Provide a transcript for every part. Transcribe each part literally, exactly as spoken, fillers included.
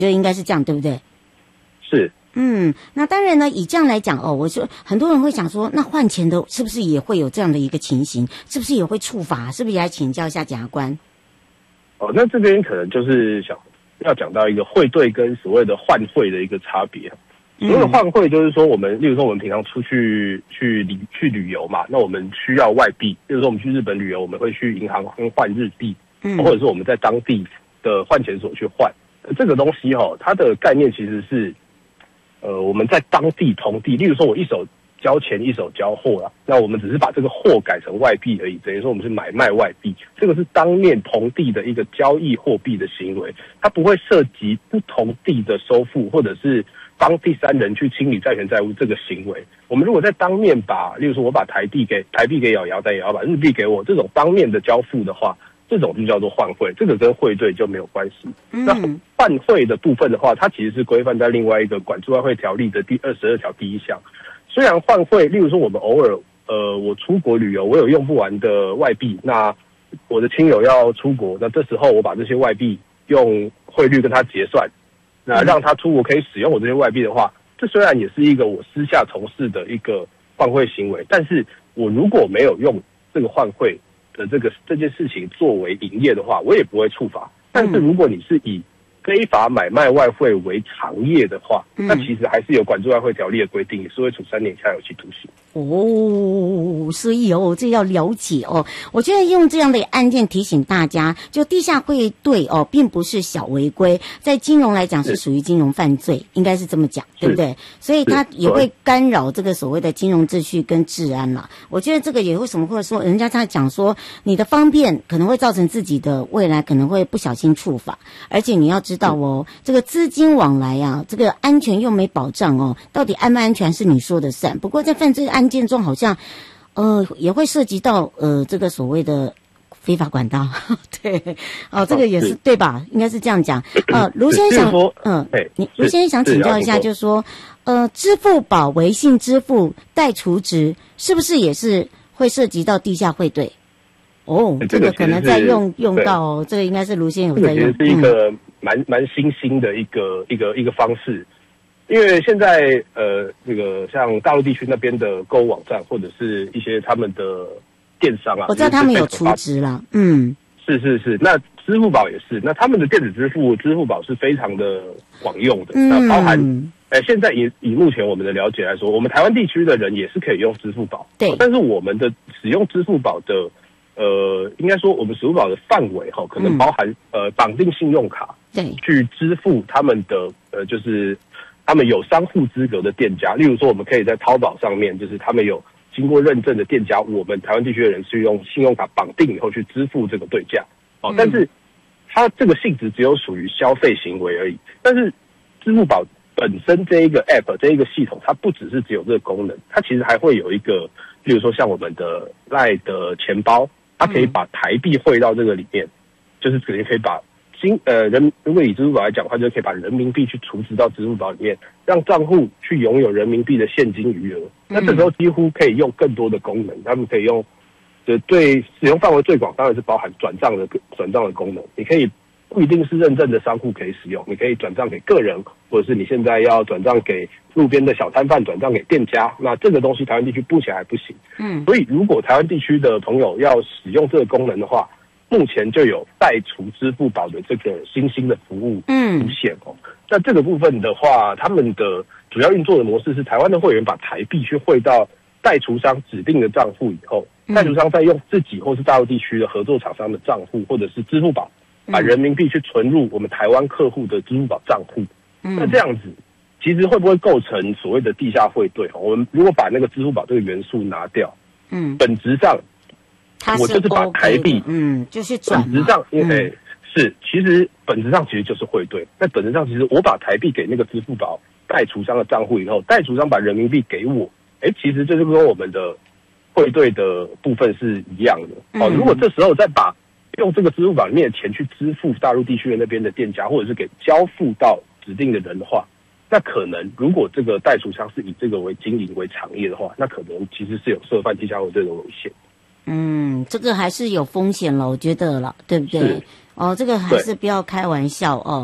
觉得应该是这样，对不对？ 是。 嗯，那当然呢，以这样来讲哦，我说很多人会想说，那换钱的是不是也会有这样的一个情形？是不是也会触法？是不是也来请教一下检察官？ 哦，那这边可能就是想要讲到一个汇兑跟所谓的换汇的一个差别。所谓的换汇就是说，我们例如说我们平常出去去旅去旅游嘛，那我们需要外币，例如说我们去日本旅游，我们会去银行换日币，嗯，或者是我们在当地的换钱所去换。这个东西哈、哦，它的概念其实是。呃，我们在当地同地，例如说我一手交钱一手交货啊，那我们只是把这个货改成外币而已，等于说我们是买卖外币，这个是当面同地的一个交易货币的行为，它不会涉及不同地的收付或者是帮第三人去清理债权债务这个行为。我们如果在当面把，例如说我把台币给台币给瑶瑶，但瑶瑶把日币给我，这种当面的交付的话，这种就叫做换汇，这个跟汇兑就没有关系。嗯、那换汇的部分的话，它其实是规范在另外一个管制外汇条例的第二十二条第一项。虽然换汇，例如说我们偶尔呃我出国旅游，我有用不完的外币，那我的亲友要出国，那这时候我把这些外币用汇率跟他结算，那让他出国可以使用我这些外币的话，这虽然也是一个我私下从事的一个换汇行为，但是我如果没有用这个换汇的这个这件事情作为营业的话，我也不会处罚。但是如果你是以非法买卖外汇为常业的话，嗯、那其实还是有管制外汇条例的规定，也是会处三年以下有期徒刑。 哦，所以哦，这要了解哦。我觉得用这样的案件提醒大家，就地下汇兑哦，并不是小违规，在金融来讲是属于金融犯罪，应该是这么讲，对不对？所以它也会干扰这个所谓的金融秩序跟治安啦。我觉得这个也为什么会说，人家在讲说你的方便可能会造成自己的未来可能会不小心触法，而且你要知道哦，这个资金往来啊，这个安全又没保障哦，到底安不安全是你说的算。不过在犯罪案件中，好像呃也会涉及到呃这个所谓的非法管道，对，哦，这个也是、哦、对吧？应该是这样讲。呃，卢先生想，嗯，你卢先生想请教一下，就是说，呃，支付宝、微信支付代储值是不是也是会涉及到地下汇兑？哦，这个可能在用用到、哦，这个应该是卢先生有在用。 这个其实是一个蛮蛮新兴的一个一个一个方式。因为现在呃，这个像大陆地区那边的购物网站，或者是一些他们的电商啊， 我知道他们有储值了，嗯， 是是是，那支付宝也是，那他们的电子支付，支付宝是非常的广用的，嗯、那包含，呃，现在以以目前我们的了解来说，我们台湾地区的人也是可以用支付宝， 对， 但是我们的使用支付宝的，呃，应该说我们支付宝的范围哈，可能包含、嗯、呃绑定信用卡， 对， 去支付他们的呃就是。他们有商户资格的店家，例如说我们可以在淘宝上面，就是他们有经过认证的店家，我们台湾地区的人是用信用卡绑定以后去支付这个对价，哦，但是它这个性质只有属于消费行为而已。但是支付宝本身这一个 app 这一个系统，它不只是只有这个功能，它其实还会有一个，例如说像我们的 LINE 的钱包，它可以把台币汇到这个里面，就是直接可以把。新呃人，如果以支付宝来讲的话，就可以把人民币去储值到支付宝里面，让账户去拥有人民币的现金余额。那这时候几乎可以用更多的功能，他们可以用，就对使用范围最广，当然是包含转账的转账的功能。你可以不一定是认证的商户可以使用，你可以转账给个人，或者是你现在要转账给路边的小摊贩，转账给店家。那这个东西台湾地区目前还不行。嗯，所以如果台湾地区的朋友要使用这个功能的话，目前就有代储支付宝的这个新兴的服务出现哦。嗯、那这个部分的话，他们的主要运作的模式是台湾的会员把台币去汇到代储商指定的账户以后，代储商再用自己或是大陆地区的合作厂商的账户或者是支付宝，把人民币去存入我们台湾客户的支付宝账户。嗯、那这样子，其实会不会构成所谓的地下汇兑？我们如果把那个支付宝这个元素拿掉，嗯，本质上。我就是把台币， 嗯，就是转本质上，因为、嗯、是其实本质上其实就是汇兑。那本质上其实我把台币给那个支付宝代储商的账户以后，代储商把人民币给我，哎，其实这就跟我们的汇兑的部分是一样的。哦，如果这时候再把用这个支付宝里面的钱去支付大陆地区的那边的店家，或者是给交付到指定的人的话，那可能如果这个代储商是以这个为经营为产业的话，那可能其实是有涉犯地下汇兑的危险。 嗯，这个还是有风险了，我觉得了，对不对？哦，这个还是不要开玩笑哦。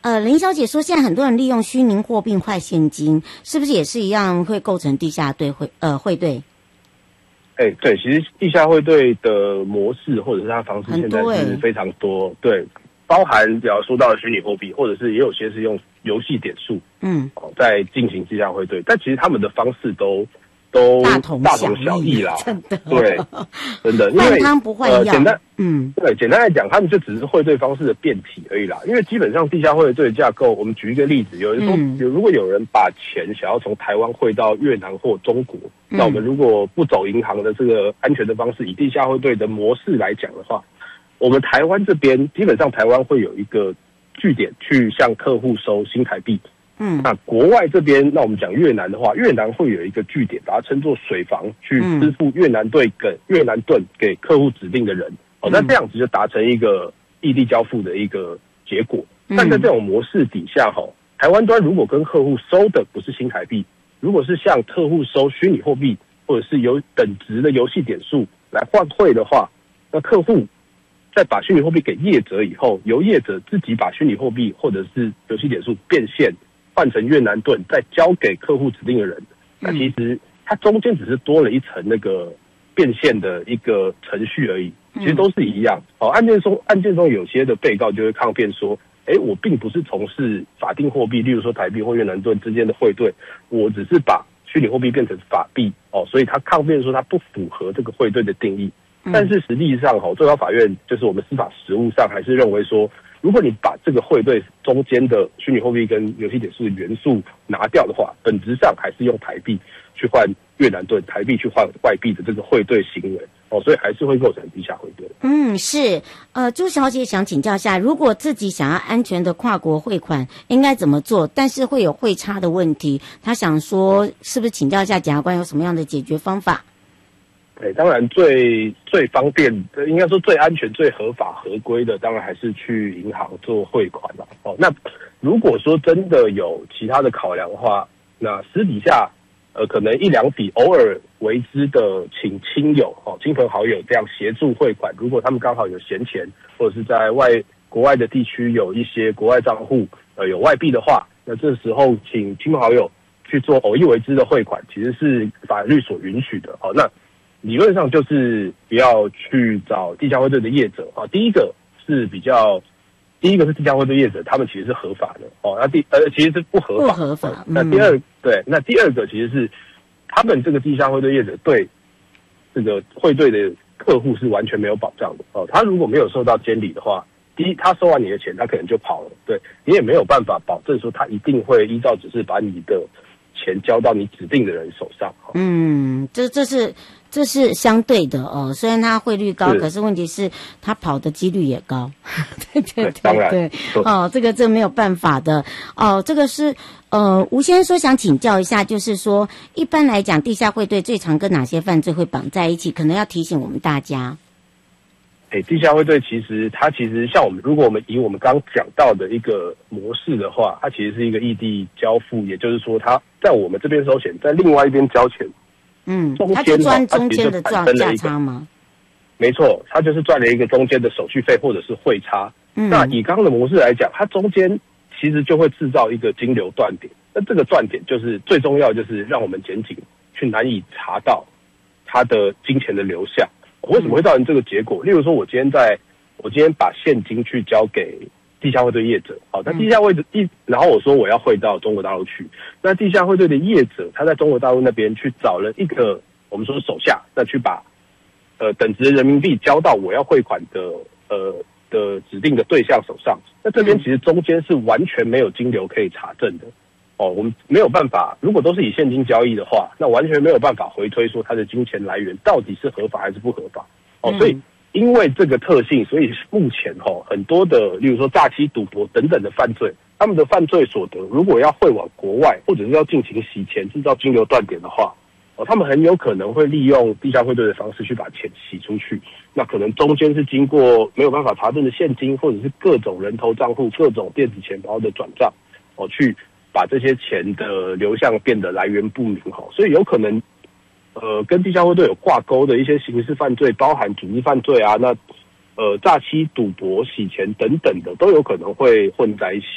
呃，林小姐说，现在很多人利用虚拟货币换现金，是不是也是一样会构成地下兑汇呃汇兑？ 哎、欸，对，其实地下汇兑的模式或者是它方式现在是非常多，欸、对，包含比方说到的虚拟货币，或者是也有些是用游戏点数，嗯，哦，在进行地下汇兑，但其实他们的方式都都大同大同小异啦， 真的， 对，真的，因为换汤不换药， 呃，简单， 嗯， 对，简单来讲，他们就只是汇兑方式的变体而已啦。因为基本上地下汇兑架构，我们举一个例子，有人说，嗯、如果有人把钱想要从台湾汇到越南或中国，嗯、那我们如果不走银行的这个安全的方式，以地下汇兑的模式来讲的话，我们台湾这边基本上台湾会有一个据点去向客户收新台币。嗯，那国外这边，那我们讲越南的话，越南会有一个据点，把它称作水房，去支付越南盾给越南盾给客户指定的人。哦，那这样子就达成一个异地交付的一个结果。但在这种模式底下，哈，台湾端如果跟客户收的不是新台币，如果是向客户收虚拟货币或者是有等值的游戏点数来换汇的话，那客户在把虚拟货币给业者以后，由业者自己把虚拟货币或者是游戏点数变现。换成越南盾，再交给客户指定的人，那其实它中间只是多了一层那个变现的一个程序而已，其实都是一样。哦，案件中案件中有些的被告就会抗辩说，哎，我并不是从事法定货币，例如说台币或越南盾之间的汇兑，我只是把虚拟货币变成法币，哦，所以他抗辩说他不符合这个汇兑的定义。但是实际上，哦，最高法院就是我们司法实务上还是认为说，如果你把这个汇兑中间的虚拟货币跟游戏点数的元素拿掉的话，本质上还是用台币去换越南盾，台币去换外币的这个汇兑行为哦，所以还是会构成地下汇兑。 嗯，是。呃，朱小姐想请教一下，如果自己想要安全的跨国汇款，应该怎么做？但是会有汇差的问题，她想说，是不是请教一下检察官有什么样的解决方法？ 对，当然最最方便，应该说最安全、最合法合规的，当然还是去银行做汇款啦。哦，那如果说真的有其他的考量的话，那私底下呃可能一两笔偶尔为之的，请亲友哦、亲朋好友这样协助汇款。如果他们刚好有闲钱，或者是在外国外的地区有一些国外账户，呃有外币的话，那这时候请亲朋好友去做偶一为之的汇款，其实是法律所允许的。哦，那理论上就是不要去找地下汇兑的业者啊。第一个是比较，第一个是地下汇兑业者，他们其实是合法的哦。那第呃其实是不合法， 不合法。 嗯、那第二对，那第二个其实是他们这个地下汇兑业者对这个汇兑的客户是完全没有保障的哦。他如果没有受到监理的话，第一他收完你的钱，他可能就跑了，对你也没有办法保证说他一定会依照指示把你的钱交到你指定的人手上。哦、嗯， 这这是。这是相对的哦，虽然它汇率高，可是问题是它跑的几率也高。对对对对，哦，这个这没有办法的哦。这个是呃，吴先生说想请教一下，就是说一般来讲，地下汇兑最常跟哪些犯罪会绑在一起？可能要提醒我们大家。 哎，地下汇兑其实它其实像我们，如果我们以我们刚刚讲到的一个模式的话，它其实是一个异地交付，也就是说，它在我们这边收钱，在另外一边交钱。 嗯，他就赚中间的价价差吗？ 没错，他就是赚了一个中间的手续费或者是汇差。嗯，那以刚刚的模式来讲，它中间其实就会制造一个金流断点。那这个断点就是最重要，就是让我们检警去难以查到它的金钱的流向。为什么会造成这个结果？例如说，我今天在，我今天把现金去交给地下汇兑业者，好，那地下汇兑一，然后我说我要汇到中国大陆去，那地下汇兑的业者他在中国大陆那边去找了一个我们说手下，那去把呃等值的人民币交到我要汇款的呃的指定的对象手上，那这边其实中间是完全没有金流可以查证的哦，我们没有办法，如果都是以现金交易的话，那完全没有办法回推说它的金钱来源到底是合法还是不合法哦，所以。因为这个特性，所以目前哈很多的，例如说诈欺、赌博等等的犯罪，他们的犯罪所得如果要汇往国外，或者是要进行洗钱、制造金流断点的话，哦，他们很有可能会利用地下汇兑的方式去把钱洗出去。那可能中间是经过没有办法查证的现金，或者是各种人头账户、各种电子钱包的转账，哦，去把这些钱的流向变得来源不明哈，所以有可能。呃，跟地下汇兑有挂钩的一些刑事犯罪，包含组织犯罪啊，那呃诈欺、赌博、洗钱等等的，都有可能会混在一起。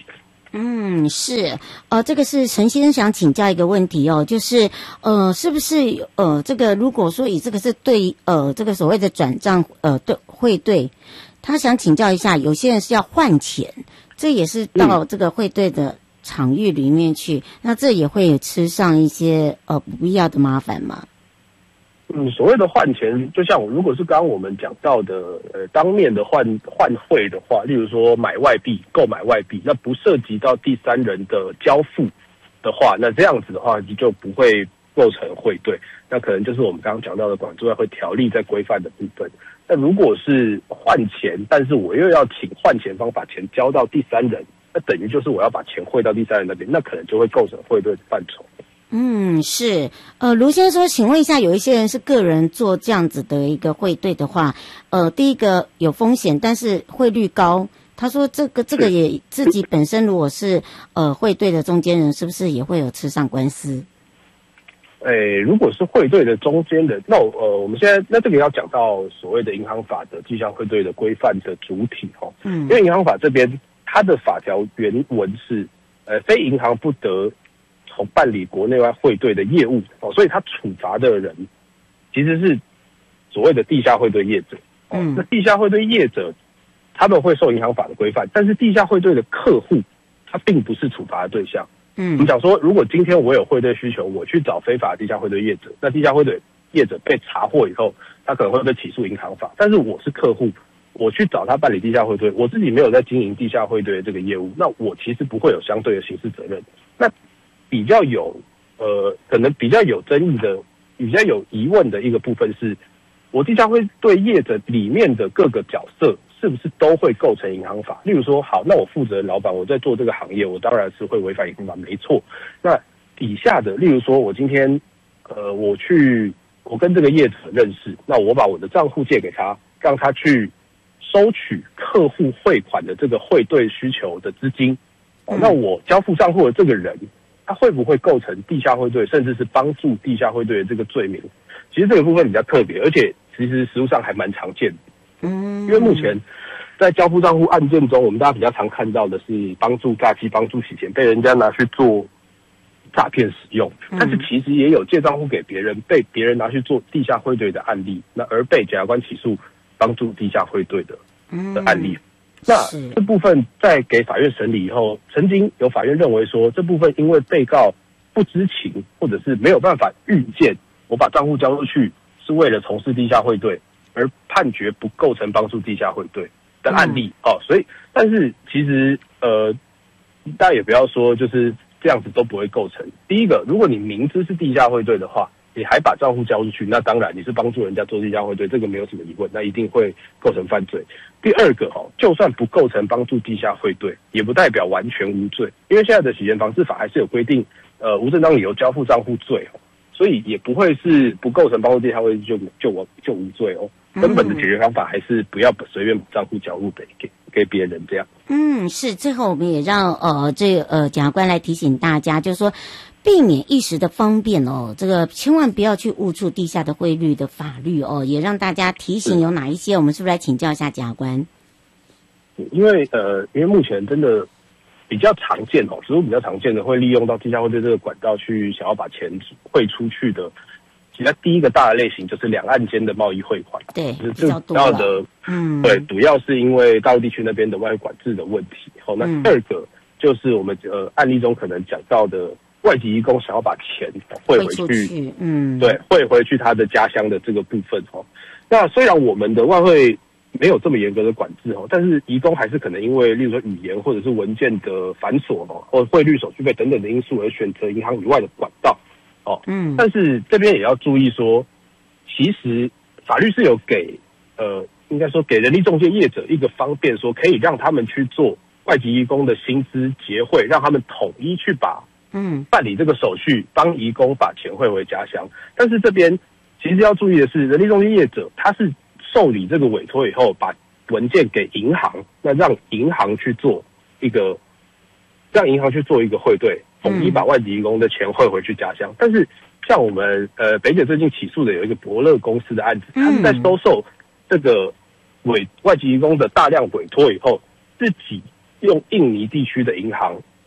嗯，是，呃，这个是陈先生想请教一个问题哦，就是呃，是不是呃，这个如果说以这个是对呃这个所谓的转账呃对汇兑，他想请教一下，有些人是要换钱，这也是到这个汇兑的场域里面去，嗯、那这也会吃上一些呃不必要的麻烦吗？ 嗯，所谓的换钱，就像如果是刚刚我们讲到的，呃，当面的换换汇的话，例如说买外币、购买外币，那不涉及到第三人的交付的话，那这样子的话，你就不会构成汇兑。那可能就是我们刚刚讲到的《管中外汇条例》在规范的部分。那如果是换钱，但是我又要请换钱方把钱交到第三人，那等于就是我要把钱汇到第三人那边，那可能就会构成汇兑的范畴。 嗯，是，呃，卢先生说，请问一下，有一些人是个人做这样子的一个汇兑的话，呃，第一个有风险，但是汇率高。他说这个这个也自己本身如果是呃汇兑的中间人，是不是也会有吃上官司？ 诶，如果是汇兑的中间人，那呃，我们现在那这个要讲到所谓的银行法的迹象汇兑的规范的主体哈，嗯，因为银行法这边它的法条原文是，呃，非银行不得从办理国内外汇兑的业务哦，所以他处罚的人其实是所谓的地下汇兑业者。哦，嗯，那地下汇兑业者他们会受银行法的规范，但是地下汇兑的客户他并不是处罚的对象。嗯，我们讲说，如果今天我有汇兑需求，我去找非法地下汇兑业者，那地下汇兑业者被查获以后，他可能会被起诉银行法。但是我是客户，我去找他办理地下汇兑，我自己没有在经营地下汇兑的这个业务，那我其实不会有相对的刑事责任。那比较有呃，可能比较有争议的、比较有疑问的一个部分是，我地下汇兑业者里面的各个角色是不是都会构成银行法？例如说，好，那我负责人老板，我在做这个行业，我当然是会违反银行法，没错。那底下的，例如说，我今天呃，我去，我跟这个业者认识，那我把我的账户借给他，让他去收取客户汇款的这个汇兑需求的资金。哦，那我交付账户的这个人，他会不会构成地下汇兑，甚至是帮助地下汇兑的这个罪名？其实这个部分比较特别，而且其实实务上还蛮常见的。嗯，因为目前在交付账户案件中，我们大家比较常看到的是帮助诈欺、帮助洗钱，被人家拿去做诈骗使用。但是其实也有借账户给别人，被别人拿去做地下汇兑的案例，那而被检察官起诉帮助地下汇兑的的案例。那这部分在给法院审理以后，曾经有法院认为说，这部分因为被告不知情，或者是没有办法预见我把账户交出去是为了从事地下汇兑，而判决不构成帮助地下汇兑的案例。嗯，哦，所以但是其实呃，大家也不要说就是这样子都不会构成。第一个，如果你明知是地下汇兑的话，你还把账户交出去，那当然你是帮助人家做地下汇兑，这个没有什么疑问，那一定会构成犯罪。第二个，哦，就算不构成帮助地下汇兑，也不代表完全无罪，因为现在的洗钱防治法还是有规定，呃，无正当理由交付账户罪，哦，所以也不会是不构成帮助地下汇兑就就就就无罪哦。根本的解决方法还是不要随便把账户交入给给给别人这样。嗯， 是。最后我们也让呃这个呃检察官来提醒大家，就是说避免一时的方便哦，这个千万不要去误触地下的汇率的法律哦。也让大家提醒有哪一些，我们是不是来请教一下检察官？ 因为呃，因为目前真的比较常见哦，实务比较常见的会利用到地下汇兑这个管道去想要把钱汇出去的。其实第一个大的类型就是两岸间的贸易汇款， 对， 就是主要的，嗯，对，主要是因为大陆地区那边的外汇管制的问题。好，那第二个就是我们呃案例中可能讲到的外籍移工想要把钱汇回去，嗯，对，汇回去他的家乡的这个部分哦。那虽然我们的外汇没有这么严格的管制哦，但是移工还是可能因为例如说语言或者是文件的繁琐哦，或汇率手续费等等的因素而选择银行以外的管道。哦，嗯，但是这边也要注意说，其实法律是有给呃，应该说给人力中介业者一个方便，说可以让他们去做外籍移工的薪资结汇，让他们统一去把嗯办理这个手续，帮移工把钱汇回家乡。但是这边其实要注意的是，人力中介业者他是受理这个委托以后，把文件给银行，那让银行去做一个，让银行去做一个汇兑。统一把外籍移工的钱汇回去家乡，但是像我们呃北检最近起诉的有一个伯乐公司的案子，他是在收受这个委外籍移工的大量委托以后，自己用印尼地区的银行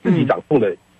自己掌控的